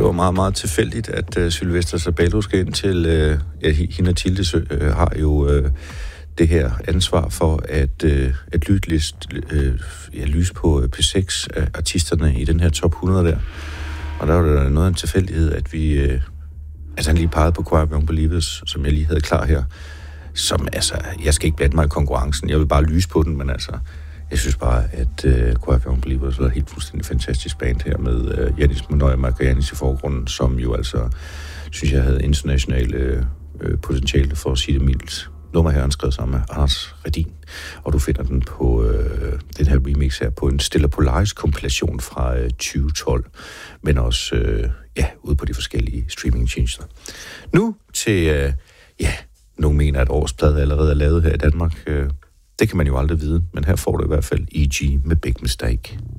var meget, meget tilfældigt, at Sylvester Sabello skal ind til... hende og Tilde har jo det her ansvar for at lyse på P6 af artisterne i den her top 100 der. Og der var der noget af en tilfældighed, at vi... han lige pegede på Choir of Young Believers, som jeg lige havde klar her. Som, jeg skal ikke blande mig i konkurrencen. Jeg vil bare lyse på den, men jeg synes bare, at Choir of Young Believers var et helt fuldstændig fantastisk band her med Janis Monoy og Marco Janis i forgrunden, som jo synes jeg havde internationale potentiale, for at sige det mildt. Nummer her er skrevet sammen med Anders Redin, og du finder den på den her remix her på en Stella Polaris-kompilation fra 2012, men også ude på de forskellige streaming-tjenester. Nu til, nogen mener, at årets plade allerede er lavet her i Danmark. Det kan man jo aldrig vide, men her får du i hvert fald E.G. med Big Mistake.